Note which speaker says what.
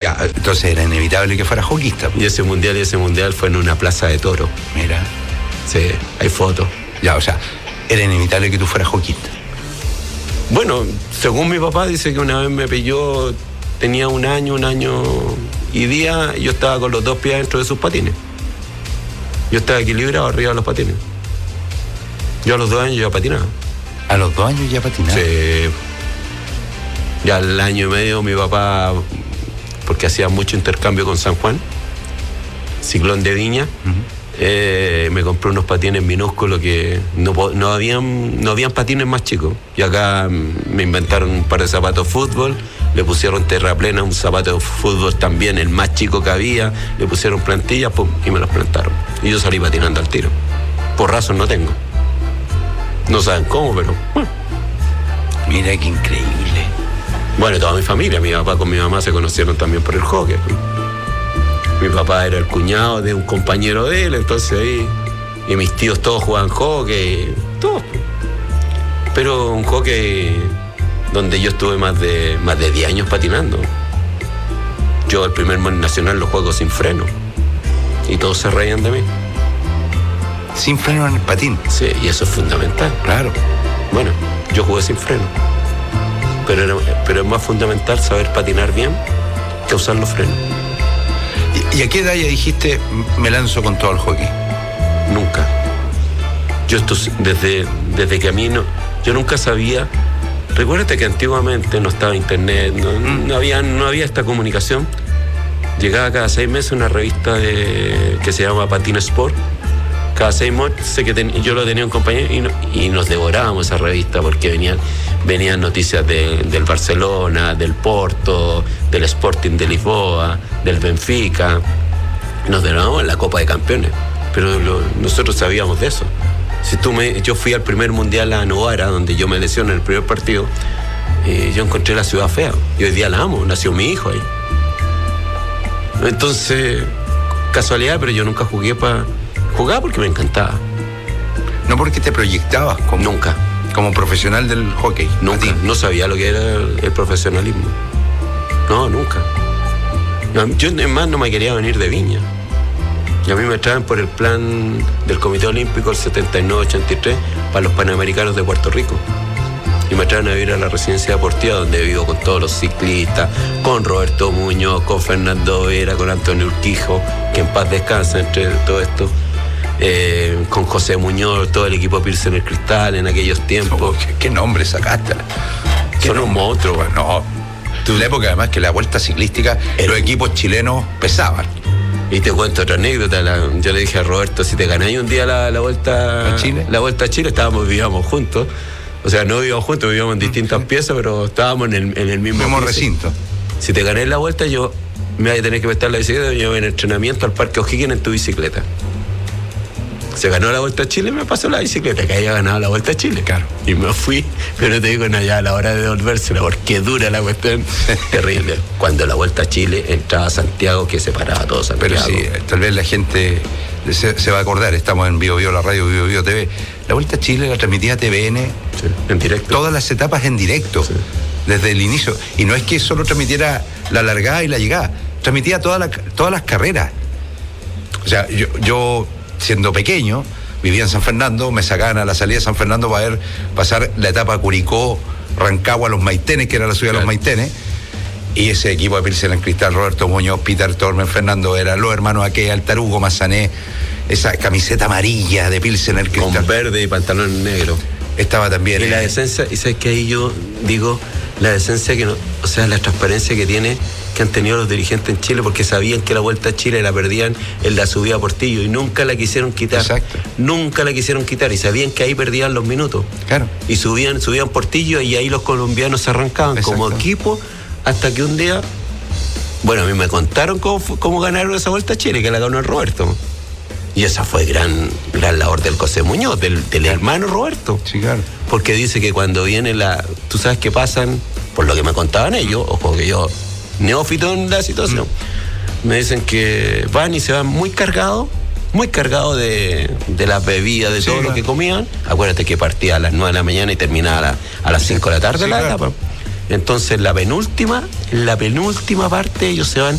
Speaker 1: Ya, entonces era inevitable que fuera hockeyista.
Speaker 2: Y ese mundial fue en una plaza de toros.
Speaker 1: Mira.
Speaker 2: Sí, hay fotos.
Speaker 1: Ya, o sea, era inevitable que tú fueras hockeyista.
Speaker 2: Bueno, según mi papá dice que una vez me pilló, tenía un año y día, y yo estaba con los 2 pies dentro de sus patines. Yo estaba equilibrado arriba de los patines. Yo a los 2 años ya patinaba.
Speaker 1: ¿A los 2 años ya patinaba?
Speaker 2: Sí. Ya al año y medio mi papá, porque hacía mucho intercambio con San Juan, Ciclón de Viña, me compró unos patines minúsculos que no habían patines más chicos. Y acá me inventaron un par de zapatos de fútbol, le pusieron terraplena, un zapato de fútbol también, el más chico que había, le pusieron plantillas, pum, y me los plantaron. Y yo salí patinando al tiro. Porrazos no tengo. No saben cómo, pero bueno.
Speaker 1: Mira qué increíble.
Speaker 2: Bueno, toda mi familia, mi papá con mi mamá se conocieron también por el hockey. Mi papá era el cuñado de un compañero de él, entonces ahí, y mis tíos todos jugaban hockey, todos. Pero un hockey donde yo estuve más de 10 años patinando. Yo el primer nacional lo juego sin freno. Y todos se reían de mí.
Speaker 1: Sin freno en el patín.
Speaker 2: Sí, y eso es fundamental.
Speaker 1: Claro.
Speaker 2: Bueno, yo jugué sin freno. Pero es más fundamental saber patinar bien que usar los frenos.
Speaker 1: ¿Y a qué edad ya dijiste, me lanzo con todo el hockey?
Speaker 2: Nunca. Yo desde que a mí yo nunca sabía. Recuérdate que antiguamente no estaba internet, no había esta comunicación. Llegaba cada 6 meses una revista que se llama Patin Sport. Cada 6 meses yo lo tenía un compañero y nos devorábamos esa revista porque venían noticias del Barcelona, del Porto, del Sporting de Lisboa, del Benfica. Nos devorábamos en la Copa de Campeones, pero nosotros sabíamos de eso. Yo fui al primer mundial a Novara, donde yo me lesioné en el primer partido, yo encontré la ciudad fea y hoy día la amo, nació mi hijo ahí. Entonces, casualidad, pero yo nunca jugaba porque me encantaba.
Speaker 1: No porque te proyectabas
Speaker 2: nunca
Speaker 1: como profesional del hockey.
Speaker 2: Nunca, no sabía lo que era el profesionalismo. No, nunca. Yo además no me quería venir de Viña. Y a mí me traen por el plan del Comité Olímpico el 79-83 para los Panamericanos de Puerto Rico. Y me traen a vivir a la residencia deportiva donde vivo con todos los ciclistas, con Roberto Muñoz, con Fernando Vera, con Antonio Urquijo, que en paz descansa entre todo esto, con José Muñoz, todo el equipo Pilsener Cristal en aquellos tiempos.
Speaker 1: ¿Qué nombre sacaste?
Speaker 2: Son un monstruo.
Speaker 1: Bueno, no. La época además que la vuelta ciclística, los equipos chilenos pesaban.
Speaker 2: Y te cuento otra anécdota. Yo le dije a Roberto, si te ganáis un día la vuelta
Speaker 1: a Chile,
Speaker 2: vivíamos juntos. O sea, no vivíamos juntos, vivíamos en distintas piezas, pero estábamos en el mismo
Speaker 1: recinto.
Speaker 2: Si te ganáis la vuelta, yo me voy a tener que prestar la bicicleta, yo voy en entrenamiento al Parque O'Higgins en tu bicicleta. Se ganó la Vuelta a Chile, me pasó la bicicleta, que haya ganado la Vuelta a Chile.
Speaker 1: Claro.
Speaker 2: Y me fui, pero te digo, ya a la hora de devolvérsela, porque dura la cuestión, terrible. Cuando la Vuelta a Chile entraba a Santiago, que separaba todo Santiago.
Speaker 1: Pero sí, tal vez la gente se va a acordar, estamos en Bio Bio, la radio Bio Bio TV. La Vuelta a Chile la transmitía TVN.
Speaker 2: Sí, en directo.
Speaker 1: Todas las etapas en directo, sí, desde el inicio. Y no es que solo transmitiera la largada y la llegada, transmitía todas las carreras. O sea, yo siendo pequeño, vivía en San Fernando, me sacaban a la salida de San Fernando para ver pasar la etapa Curicó, Rancagua, Los Maitenes, que era la ciudad de Los Maitenes, y ese equipo de Pilsener Cristal, Roberto Muñoz, Peter Tormen, Fernando Vera, los hermanos Aquea, Altarugo, Mazané, esa camiseta amarilla de Pilsener Cristal.
Speaker 2: Con verde y pantalón negro.
Speaker 1: Estaba también.
Speaker 2: Y la decencia, y sabes que ahí yo digo, la decencia que no, o sea, la transparencia que han tenido los dirigentes en Chile, porque sabían que la Vuelta a Chile la perdían en la subida a Portillo y nunca la quisieron quitar.
Speaker 1: Exacto.
Speaker 2: Nunca la quisieron quitar y sabían que ahí perdían los minutos.
Speaker 1: Claro.
Speaker 2: Y subían Portillo y ahí los colombianos se arrancaban. Exacto. Como equipo, hasta que un día, bueno, a mí me contaron cómo ganaron esa Vuelta a Chile, que la ganó el Roberto. Y esa fue gran labor del José Muñoz, del hermano Roberto.
Speaker 1: Sí, claro.
Speaker 2: Porque dice que cuando viene tú sabes que pasan, por lo que me contaban ellos, ojo que yo, neófito en la situación, me dicen que van y se van muy cargados de las bebidas, de todo lo que comían. Acuérdate que partía a las 9 de la mañana y terminaba a las 5 de la tarde la etapa. Entonces la penúltima parte ellos se van